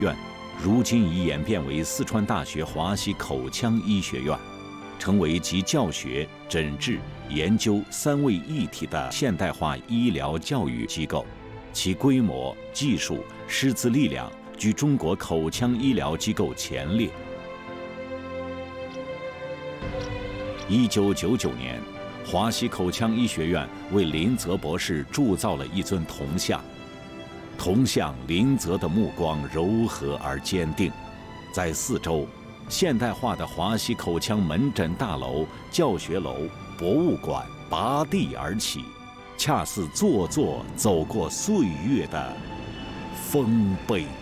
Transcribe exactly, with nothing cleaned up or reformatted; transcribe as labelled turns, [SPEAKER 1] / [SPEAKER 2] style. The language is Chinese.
[SPEAKER 1] 院，如今已演变为四川大学华西口腔医学院，成为集教学、诊治、研究三位一体的现代化医疗教育机构，其规模、技术、师资力量居中国口腔医疗机构前列。一九九九年，华西口腔医学院为林则博士铸造了一尊铜像。铜像林则的目光柔和而坚定，在四周，现代化的华西口腔门诊大楼、教学楼、博物馆拔地而起，恰似座座走过岁月的丰碑。